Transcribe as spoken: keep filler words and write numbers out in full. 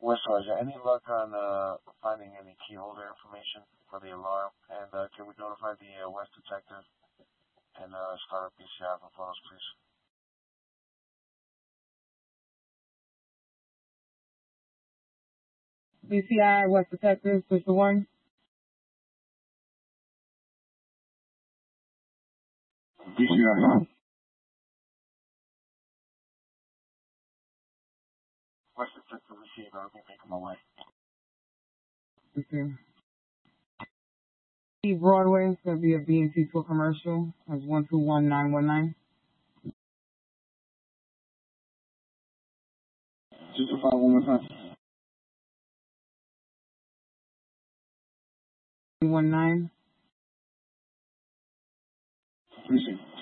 West Georgia, any luck on uh, finding any key holder information for the alarm? And uh, can we notify the uh, West detective and uh, start a P C I for photos, please? B C I, West Detective, Sister one. B C I. West Detective, receive. I'll be making my way. Okay. Broadway, it's going to be a B and C tour commercial. That's one two one nine one nine. Just to follow one more time. One nine. Appreciate it.